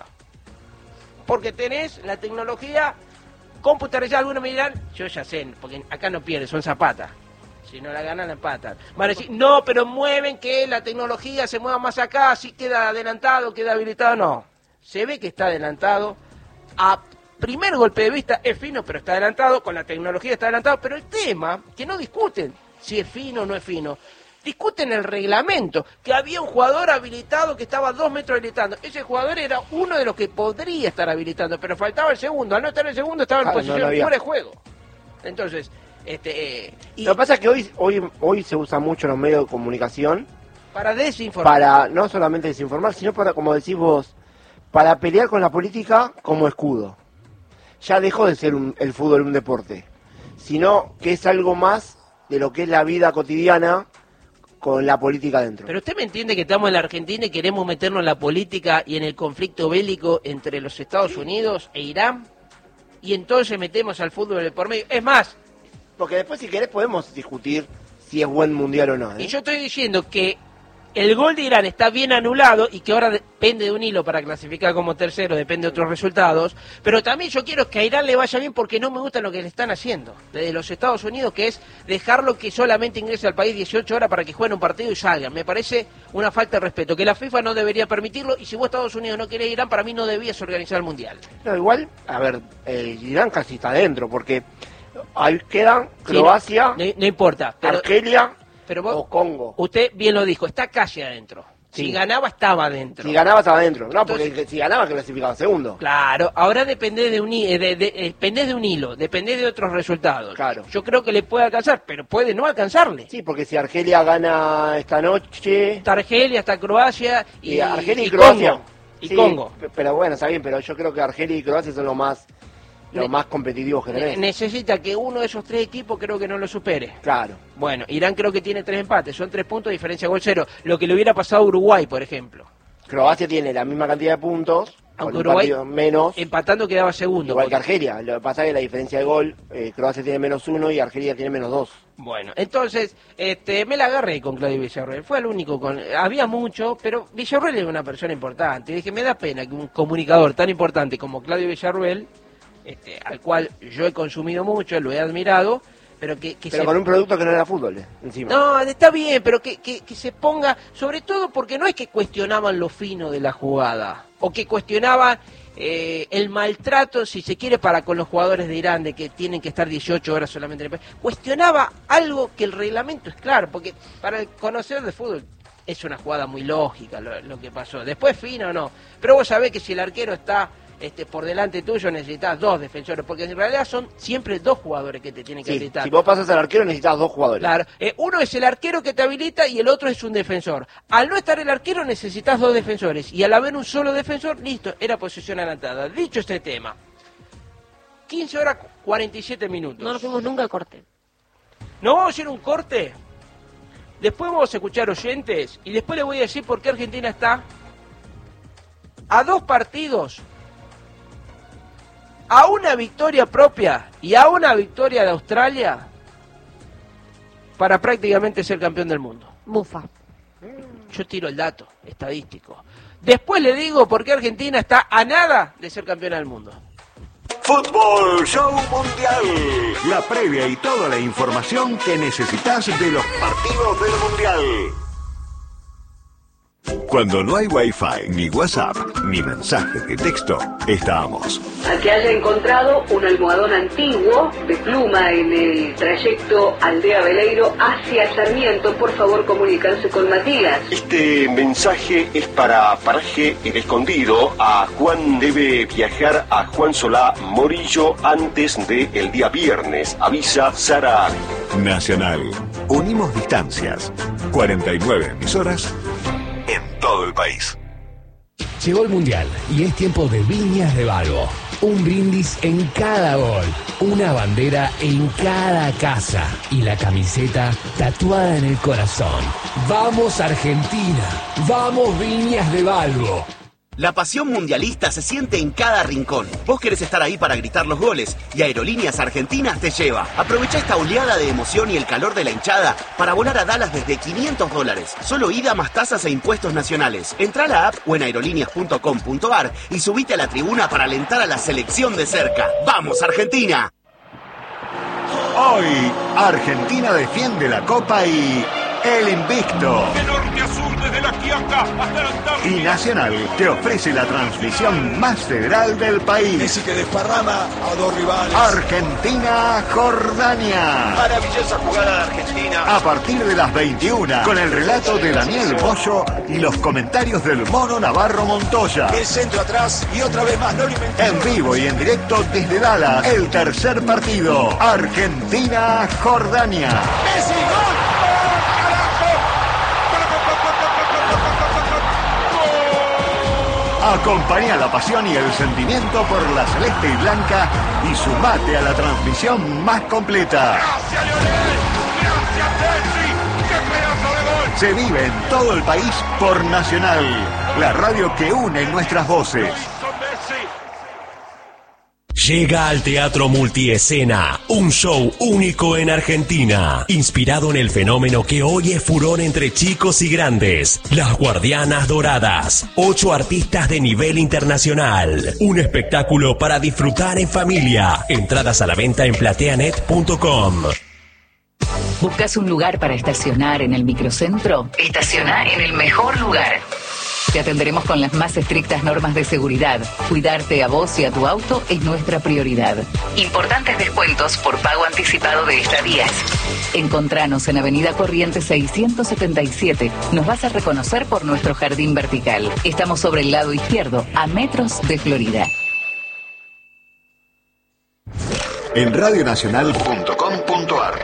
Porque tenés la tecnología computarizada. Algunos me dirán, yo ya sé, porque acá no pierden, son zapatas. Si no la ganan, la empatan. Van a decir, no, pero mueven que la tecnología se mueva más acá, así queda adelantado, queda habilitado. No, se ve que está adelantado. A primer golpe de vista es fino, pero está adelantado, con la tecnología está adelantado. Pero el tema, que no discuten si es fino o no es fino, discuten el reglamento, que había un jugador habilitado que estaba 2 metros habilitando. Ese jugador era uno de los que podría estar habilitando, pero faltaba el segundo. Al no estar el segundo estaba en posición no había. fuera de juego. Entonces, y Lo que pasa es que hoy se usa mucho en los medios de comunicación para desinformar. para no solamente desinformar, sino para, como decís vos, para pelear con la política como escudo. Ya dejó de ser el fútbol un deporte, sino que es algo más de lo que es la vida cotidiana con la política dentro. Pero usted me entiende que estamos en la Argentina y queremos meternos en la política y en el conflicto bélico entre los Estados Unidos e Irán, y entonces metemos al fútbol de por medio. Es más, Porque después, si querés, podemos discutir si es buen mundial o no, ¿eh? y yo estoy diciendo que el gol de Irán está bien anulado y que ahora depende de un hilo para clasificar como tercero, depende de otros resultados, pero también yo quiero que a Irán le vaya bien, porque no me gusta lo que le están haciendo desde los Estados Unidos, que es dejarlo que solamente ingrese al país 18 horas para que juegue un partido y salgan. Me parece una falta de respeto, que la FIFA no debería permitirlo, y si vos Estados Unidos no querés Irán, para mí no debías organizar el Mundial. No, igual, a ver, Irán casi está adentro, porque ahí quedan Sí, Croacia, no importa, pero, Argelia pero vos, o Congo. usted bien lo dijo, está casi adentro. Sí. Si ganaba, estaba adentro. Si ganaba, estaba adentro. No, Entonces- porque si ganaba, clasificaba segundo. Claro, ahora dependés de un dependés de un hilo, dependés de otros resultados. Claro. Yo creo que le puede alcanzar, pero puede no alcanzarle. Sí, porque si Argelia gana esta noche... Está Argelia, está Croacia y Argelia y y Croacia. Congo. Y Sí, Congo. Pero bueno, está bien, pero yo creo que Argelia y Croacia son los más competitivos que tenés. Necesita que uno de esos 3 equipos, creo que no lo supere. Claro. Bueno, Irán creo que tiene 3 empates, son 3 puntos de diferencia gol cero. Lo que le hubiera pasado a Uruguay, por ejemplo. Croacia tiene la misma cantidad de puntos, con Aunque un Uruguay partido menos, empatando quedaba segundo. igual que porque- Argelia. Lo que pasa es que la diferencia de gol, Croacia tiene -1 y Argelia tiene -2. Bueno, entonces, me la agarré con Claudio Villarruel, fue el único había mucho, pero Villarruel es una persona importante, y dije, me da pena que un comunicador tan importante como Claudio Villarruel, al cual yo he consumido mucho, lo he admirado, pero que Pero con un producto que no era fútbol, encima. No, está bien, pero que se ponga, sobre todo porque no es que cuestionaban lo fino de la jugada, o que cuestionaban el maltrato, si se quiere, para con los jugadores de Irán, de que tienen que estar 18 horas solamente en el país. Cuestionaba algo que el reglamento es claro, porque para el conocedor de fútbol es una jugada muy lógica lo que pasó. Después fino o no, pero vos sabés que si el arquero está por delante tuyo, necesitas 2 defensores, porque en realidad son siempre 2 jugadores que te tienen que Sí, habilitar. si vos pasas al arquero necesitas 2 jugadores. Claro, uno es el arquero que te habilita y el otro es un defensor. Al no estar el arquero necesitas 2 defensores, y al haber un solo defensor, listo, era posición adelantada. Dicho este tema, 15 horas 47 minutos. No nos fuimos nunca al corte. ¿No vamos a hacer un corte? Después vamos a escuchar oyentes y después les voy a decir por qué Argentina está a 2 partidos, a una victoria propia y a una victoria de Australia para prácticamente ser campeón del mundo. Bufa. Yo tiro el dato estadístico. Después le digo por qué Argentina está a nada de ser campeona del mundo. Fútbol Show Mundial. La previa y toda la información que necesitas de los partidos del Mundial. Cuando no hay Wi-Fi, ni WhatsApp, ni mensajes de texto, estamos. Al que haya encontrado un almohadón antiguo de pluma en el trayecto Aldea Veleiro hacia Sarmiento, por favor comunicarse con Matías. Este mensaje es para Paraje El Escondido. A Juan debe viajar a Juan Solá Morillo antes del día viernes. Avisa Sara Ávila. Nacional. Unimos distancias. 49 emisoras en todo el país. Llegó el Mundial y es tiempo de Viñas de Valvo. Un brindis en cada gol, una bandera en cada casa y la camiseta tatuada en el corazón. ¡Vamos Argentina! ¡Vamos Viñas de Valvo! La pasión mundialista se siente en cada rincón. Vos querés estar ahí para gritar los goles y Aerolíneas Argentinas te lleva. Aprovecha esta oleada de emoción y el calor de la hinchada para volar a Dallas desde $500. Solo ida más tasas e impuestos nacionales. Entrá a la app o en aerolíneas.com.ar y subite a la tribuna para alentar a la selección de cerca. ¡Vamos, Argentina! Hoy, Argentina defiende la Copa y el invicto. De norte a sur, desde la Quiaca hasta la Antártida. Y Nacional te ofrece la transmisión más federal del país. Messi que desparrama a dos rivales. Argentina-Jordania. Maravillosa jugada de Argentina. A partir de las 21, con el relato de Daniel Bollo y los comentarios del Mono Navarro Montoya. El centro atrás y otra vez más, no lo inventó. En vivo y en directo desde Dallas, el tercer partido. Argentina-Jordania. Messi, gol. Acompaña la pasión y el sentimiento por la celeste y blanca y sumate a la transmisión más completa. ¡Gracias, Lionel! ¡Gracias, Messi! ¡Qué pedazo de gol! Se vive en todo el país por Nacional, la radio que une nuestras voces. Llega al Teatro Multiescena, un show único en Argentina, inspirado en el fenómeno que hoy es furor entre chicos y grandes, Las Guardianas Doradas, 8 artistas de nivel internacional, un espectáculo para disfrutar en familia, entradas a la venta en plateanet.com. ¿Buscas un lugar para estacionar en el microcentro? Estaciona en el mejor lugar. Te atenderemos con las más estrictas normas de seguridad. Cuidarte a vos y a tu auto es nuestra prioridad. Importantes descuentos por pago anticipado de estadías. Encontranos en Avenida Corrientes 677. Nos vas a reconocer por nuestro jardín vertical. Estamos sobre el lado izquierdo, a metros de Florida. En radionacional.com.ar